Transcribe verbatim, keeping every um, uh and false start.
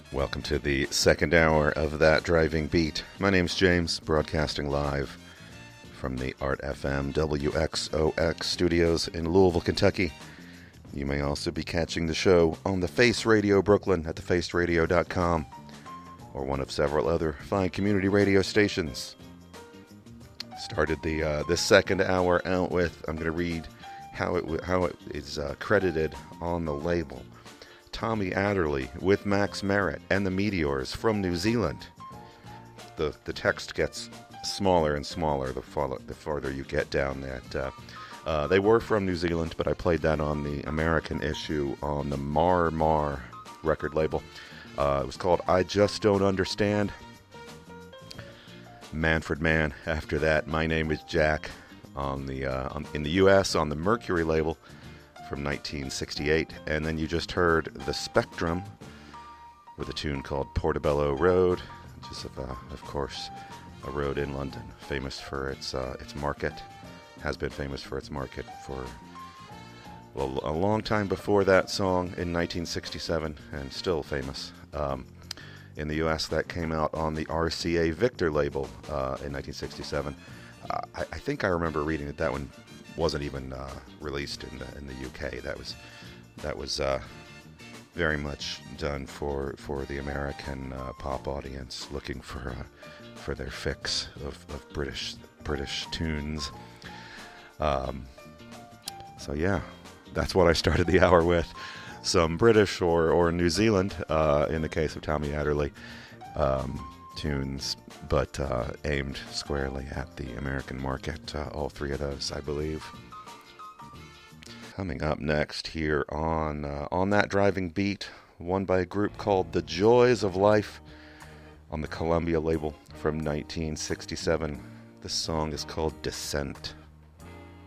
Welcome to the second hour of That Driving Beat. My name's James, broadcasting live from the Art F M W X O X studios in Louisville, Kentucky. You may also be catching the show on the Face Radio Brooklyn at the face radio dot com or one of several other fine community radio stations. Started the uh, this second hour out with, I'm going to read how it how it is uh, credited on the label. Tommy Adderley with Max Merritt and the Meteors from New Zealand. The the text gets smaller and smaller the, farther, the farther you get down that. Uh, uh, they were from New Zealand, but I played that on the American issue on the Mar Mar record label. Uh, it was called I Just Don't Understand. Manfred Mann after that. My Name is Jack on the uh, on, in the U S on the Mercury label from nineteen sixty-eight, and then you just heard The Spectrum with a tune called Portobello Road, which is, of, uh, of course, a road in London, famous for its uh, its market, has been famous for its market for well, a long time before that song in nineteen sixty-seven, and still famous. Um, in the U S, that came out on the R C A Victor label uh, in nineteen sixty-seven. Uh, I, I think I remember reading that that one wasn't even uh, released in the in the U K. That was that was uh, very much done for for the American uh, pop audience looking for uh, for their fix of, of British British tunes. Um, so yeah, that's what I started the hour with. Some British or or New Zealand, uh, in the case of Tommy Adderley, um, tunes, but uh, aimed squarely at the American market. Uh, all three of those, I believe. Coming up next here on uh, on That Driving Beat, one by a group called The Joys of Life on the Columbia label from nineteen sixty-seven. This song is called Descent.